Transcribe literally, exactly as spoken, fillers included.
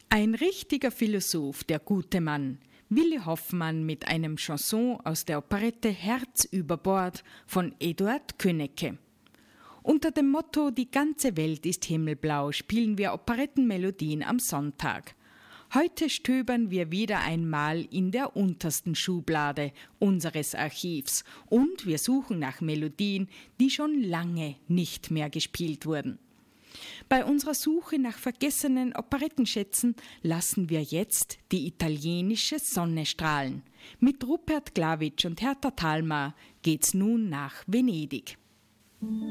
Ein richtiger Philosoph, der gute Mann, Willi Hoffmann mit einem Chanson aus der Operette Herz über Bord von Eduard Könnecke. Unter dem Motto »Die ganze Welt ist himmelblau« spielen wir Operettenmelodien am Sonntag. Heute stöbern wir wieder einmal in der untersten Schublade unseres Archivs und wir suchen nach Melodien, die schon lange nicht mehr gespielt wurden. Bei unserer Suche nach vergessenen Operettenschätzen lassen wir jetzt die italienische Sonne strahlen. Mit Rupert Glavic und Hertha Thalma geht's nun nach Venedig.